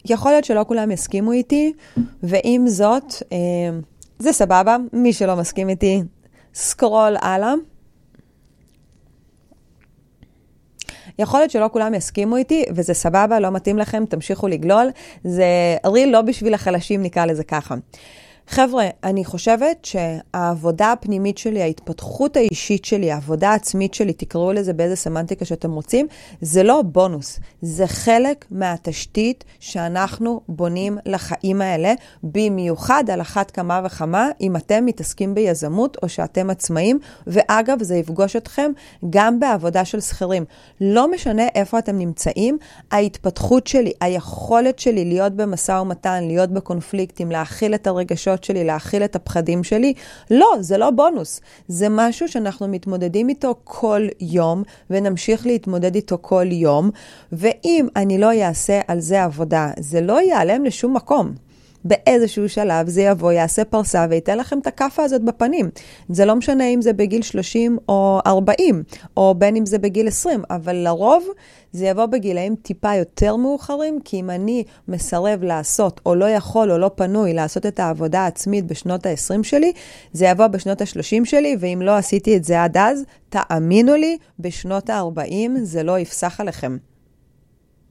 יכול להיות שלא כולם יסכימו איתי, ועם זאת, זה סבבה, מי שלא מסכים איתי, סקרול הלאה. יכול להיות שלא כולם יסכימו איתי, וזה סבבה, לא מתאים לכם, תמשיכו לגלול. זה ריל לא בשביל החלשים, נקרא לזה ככה. חבר'ה, אני חושבת שהעבודה הפנימית שלי, ההתפתחות האישית שלי, העבודה העצמית שלי, תקראו לזה באיזה סמנטיקה שאתם רוצים, זה לא בונוס, זה חלק מהתשתית שאנחנו בונים לחיים האלה, במיוחד על אחת כמה וכמה, אם אתם מתעסקים ביזמות או שאתם עצמאים, ואגב, זה יפגוש אתכם גם בעבודה של שכירים. לא משנה איפה אתם נמצאים, ההתפתחות שלי, היכולת שלי להיות במשא ומתן, להיות בקונפליקטים, להכיל את הרגשות שלי, להכיל את הפחדים שלי, לא, זה לא בונוס. זה משהו שאנחנו מתמודדים איתו כל יום, ונמשיך להתמודד איתו כל יום, ואם אני לא אעשה על זה עבודה, זה לא ייעלם לשום מקום. באיזשהו שלב זה יבוא, יעשה פרסה ויתן לכם את הקפה הזאת בפנים. זה לא משנה אם זה בגיל 30 או 40, או בין אם זה בגיל 20, אבל לרוב זה יבוא בגילאים טיפה יותר מאוחרים, כי אם אני מסרב לעשות, או לא יכול או לא פנוי לעשות את העבודה העצמית בשנות ה-20 שלי, זה יבוא בשנות ה-30 שלי, ואם לא עשיתי את זה עד אז, תאמינו לי, בשנות ה-40 זה לא יפסח עליכם.